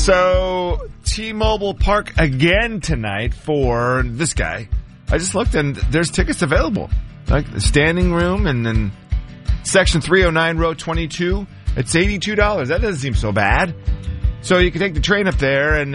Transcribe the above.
So, T-Mobile Park again tonight for this guy. I just looked and there's tickets available. Like the standing room and then section 309, row 22. It's $82. That doesn't seem so bad. So you can take the train up there and